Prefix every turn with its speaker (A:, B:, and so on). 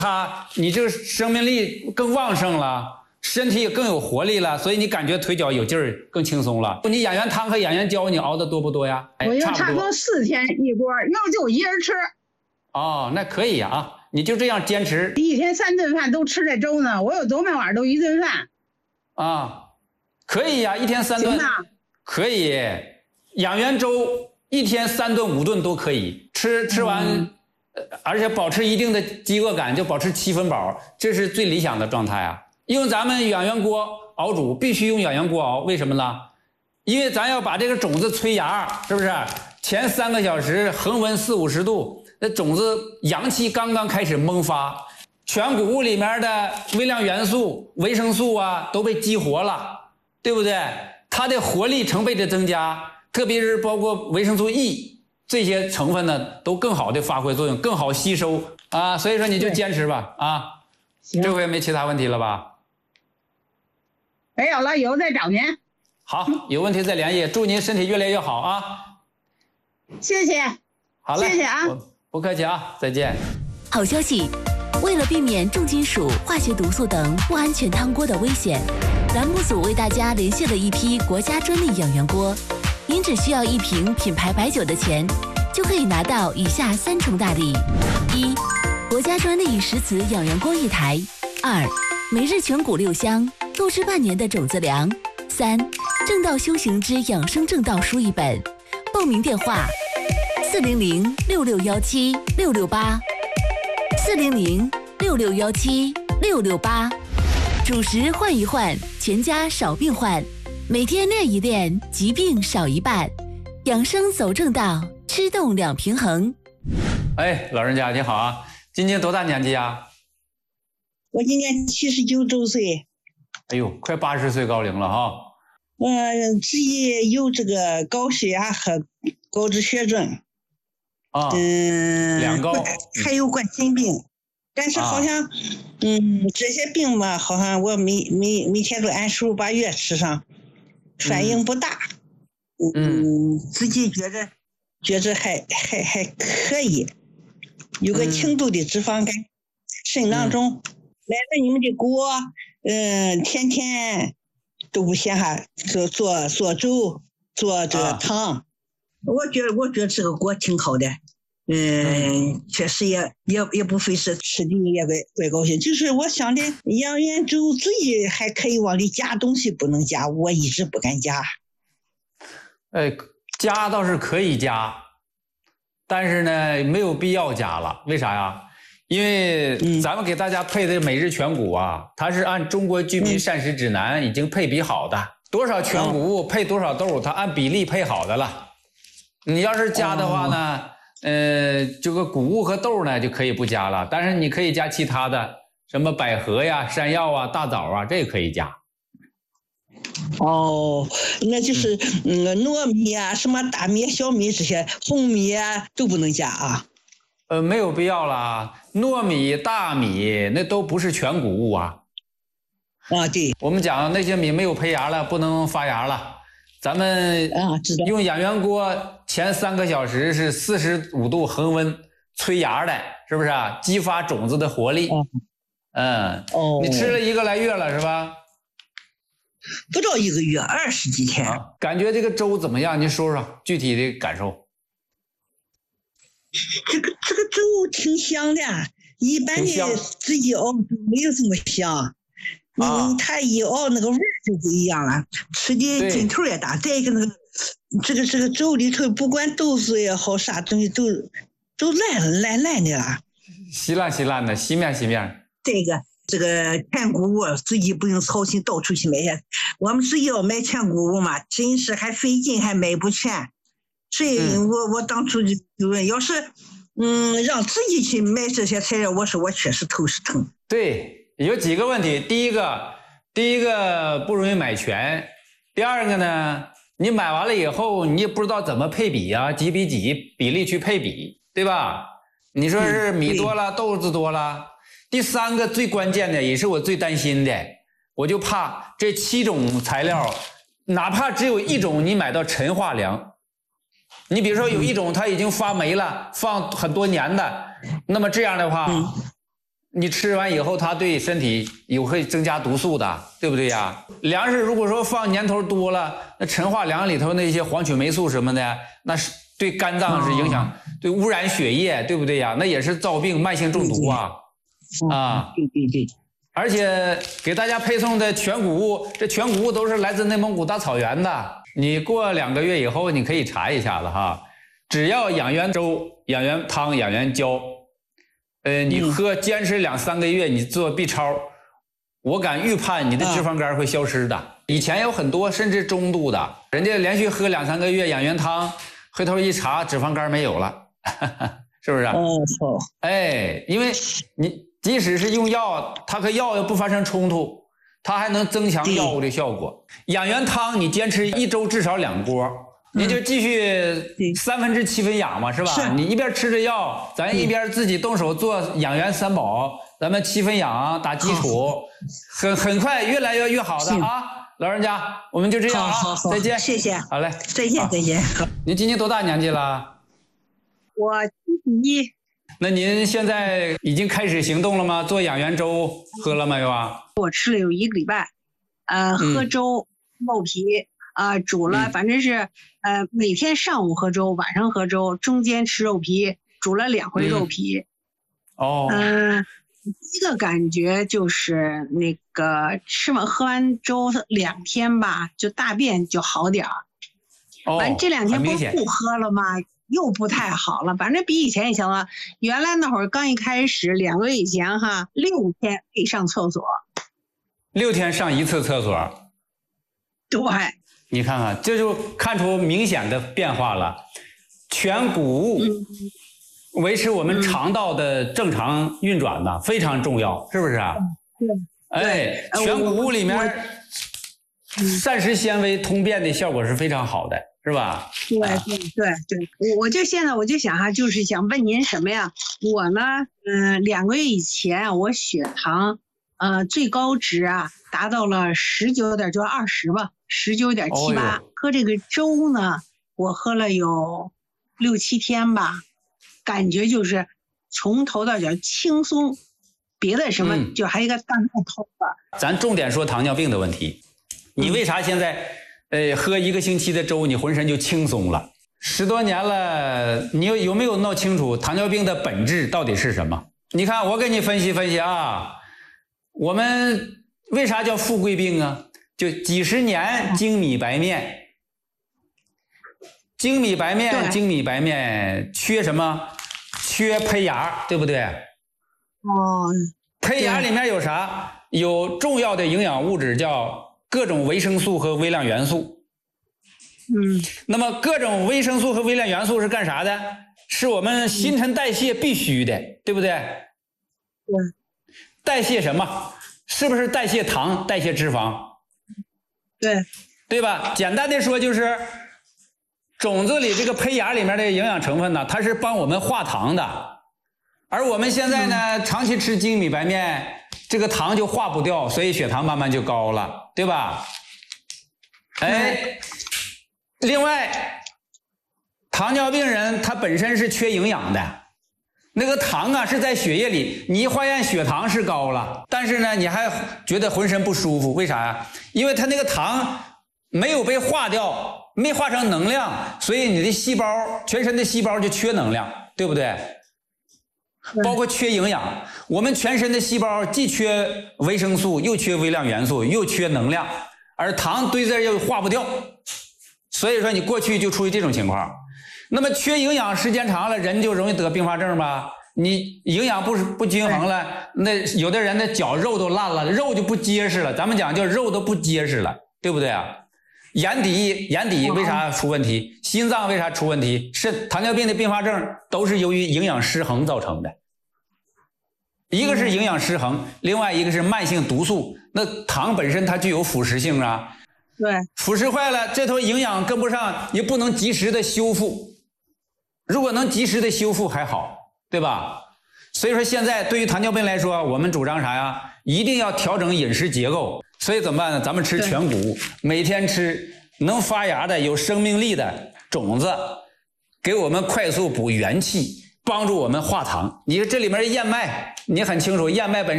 A: 你这个生命力更旺盛了，身体也更有活力了，所以你感觉腿脚有劲儿，更轻松了。你养元汤和养元胶你熬的多不多呀？
B: 我就差不多4天一锅，要就一人吃。
A: 哦，那可以啊，你就这样坚持。
B: 一天3顿饭都吃这粥呢，我有昨天晚上都1顿饭。
A: 啊，可以呀，1天3顿。可以，养元粥1天3顿5顿都可以吃完。而且保持一定的饥饿感，就保持7分饱，这是最理想的状态啊。用咱们养元锅熬煮，必须用养元锅熬，为什么呢？因为咱要把这个种子催芽，是不是？前3个小时恒温40-50度，那种子阳气刚刚开始萌发，全谷物里面的微量元素、维生素啊都被激活了，对不对？它的活力成倍的增加，特别是包括维生素 E。这些成分呢，都更好的发挥作用，更好吸收啊，所以说你就坚持吧啊，这回没其他问题了吧？
B: 没有了，以后再找您。
A: 好，有问题再联系，祝您身体越来越好啊！
B: 谢谢。
A: 好嘞，
B: 谢谢啊，
A: 不客气啊，再见。
C: 好消息，为了避免重金属、化学毒素等不安全汤锅的危险，栏目组为大家连线了一批国家专利养元锅。您只需要1瓶品牌白酒的钱，就可以拿到以下3重大礼：1、国家专利石瓷养元锅1台；2、每日全谷6香，购置半年的种子粮；3、正道修行之养生正道书1本。报名电话：400-6617-668，400-6617-668。主食换一换，全家少病患。每天练一练，疾病少一半。养生走正道，吃动2平衡。
A: 哎，老人家你好啊，今年多大年纪啊？
D: 我今年79周岁。
A: 哎呦，快80岁高龄了哈。
D: 自己有这个高血压和高脂血症。
A: 两高。
D: 还有冠心病。但是好像，这些病吧，好像我每天都按15-8月吃上。反应不大，自己觉着还可以，有个轻度的脂肪肝，肾当中来了你们的锅，天天都不闲哈，做粥，做这个汤，我觉得这个锅挺好的，确实也不费事，吃的也怪高兴。就是我想的养元粥自己还可以往里加东西，不能加，我一直不敢加。
A: 加倒是可以加，但是呢没有必要加了。为啥呀？因为咱们给大家配的每日全谷啊，它是按中国居民膳食指南已经配比好的，多少全谷物配多少豆，它按比例配好的了。你要是加的话呢？这个谷物和豆呢就可以不加了，但是你可以加其他的，什么百合呀、山药啊、大枣啊，这个可以加。
D: 那就是糯米啊、什么大米、小米这些红米啊都不能加啊。
A: 没有必要啦，糯米、大米那都不是全谷物啊。
D: 对，
A: 我们讲那些米没有胚芽了，不能发芽了。咱们用养元锅前3个小时是45度恒温催芽的，是不是啊？激发种子的活力。你吃了1个来月了是吧？
D: 不到1个月，20几天。
A: 感觉这个粥怎么样？您说说具体的感受。
D: 这个粥挺香的，一般的自己熬粥没有这么香。它一熬那个味儿就不一样了，吃的劲头也大。再一个这个粥里头不管豆子也好，啥东西都烂的了，
A: 稀烂的，稀面。
D: 这个全谷物自己不用操心到处去买去，我们自己要买全谷物嘛，真是还费劲，还买不全。所以我当初就问，要是让自己去买这些材料，我说我确实头是疼。
A: 对。有几个问题，第一个不容易买全，第二个呢，你买完了以后你也不知道怎么配比啊，几比几比例去配比，对吧？你说是米多了，豆子多了。第3个最关键的也是我最担心的，我就怕这7种材料哪怕只有1种你买到陈化粮，你比如说有1种它已经发霉了，放很多年的，那么这样的话你吃完以后它对身体也会增加毒素的，对不对呀？粮食如果说放年头多了，那陈化粮里头那些黄曲霉素什么的，那是对肝脏是影响，对污染血液，对不对呀？那也是造病慢性中毒啊。
D: 对。
A: 而且给大家配送的全谷物，这全谷物都是来自内蒙古大草原的。你过2个月以后，你可以查一下子哈。只要养元粥、养元汤、养元胶，你坚持2-3个月，你做 B 超，我敢预判你的脂肪肝会消失的。以前有很多甚至中度的，人家连续喝2-3个月养元汤，回头一查脂肪肝没有了，是不是？因为你。即使是用药，它和药又不发生冲突，它还能增强药物的效果。养元汤你坚持1周至少2锅，你就继续3分之7分养嘛，是吧？是你一边吃着药，咱一边自己动手做养元3宝，咱们7分养打基础，很快越来越好的啊！老人家，我们就这样啊，再见，
D: 谢谢，
A: 好嘞，
D: 再见。
A: 您今年多大年纪了？
B: 我71。
A: 那您现在已经开始行动了吗？做养元粥喝了没有啊？
B: 我吃了有1个礼拜，喝粥肉皮煮了，反正是每天上午喝粥，晚上喝粥，中间吃肉皮，煮了2回肉皮。第一个感觉就是那个喝完粥2天吧，就大便就好点儿。完这2天不喝了吗？又不太好了，反正比以前也强了。原来那会儿刚一开始2个月以前哈，6天可以上厕所
A: ，6天上1次厕所。
B: 对，
A: 你看看，这就看出明显的变化了。全谷物维持我们肠道的正常运转的非常重要，是不是啊？
B: 对。
A: 全谷物里面膳食纤维通便的效果是非常好的。是吧？
B: 对，我就现在想哈，就是想问您什么呀？我呢，2个月以前我血糖最高值达到了19.20吧，19.78。喝这个粥呢，我喝了有6-7天吧，感觉就是从头到脚轻松，别的什么就还有一个大头发。
A: 咱重点说糖尿病的问题，你为啥现在？喝1个星期的粥，你浑身就轻松了。10多年了，你有没有闹清楚糖尿病的本质到底是什么？你看，我给你分析分析啊。我们为啥叫富贵病啊？就几十年精米白面，精米白面缺什么？缺胚芽，对不对？胚芽里面有啥？有重要的营养物质叫各种维生素和微量元素。那么各种维生素和微量元素是干啥的？是我们新陈代谢必须的，对不对？代谢什么？是不是代谢糖、代谢脂肪？对吧？简单的说就是种子里这个胚芽里面的营养成分呢，它是帮我们化糖的。而我们现在呢，长期吃精米白面，这个糖就化不掉，所以血糖慢慢就高了，对吧？另外，糖尿病人他本身是缺营养的，那个糖啊是在血液里，你一化验血糖是高了，但是呢你还觉得浑身不舒服，为啥呀？因为它那个糖没有被化掉，没化成能量，所以你的细胞，全身的细胞就缺能量，对不对？包括缺营养，我们全身的细胞既缺维生素，又缺微量元素，又缺能量，而糖堆在这又化不掉，所以说你过去就出于这种情况。那么缺营养时间长了，人就容易得并发症吧？你营养不均衡了，那有的人的脚肉都烂了，肉就不结实了，咱们讲叫肉都不结实了，对不对啊？眼底为啥出问题？心脏为啥出问题？是糖尿病的并发症都是由于营养失衡造成的。一个是营养失衡，另外一个是慢性毒素。那糖本身它具有腐蚀性啊，
B: 对，
A: 腐蚀坏了，这头营养跟不上，也不能及时的修复。如果能及时的修复还好，对吧？所以说现在对于糖尿病来说，我们主张啥呀？一定要调整饮食结构。所以怎么办呢？咱们吃全谷，每天吃能发芽的有生命力的种子，给我们快速补元气， 帮助我们化糖。你说这里面燕麦，你很清楚，燕麦本身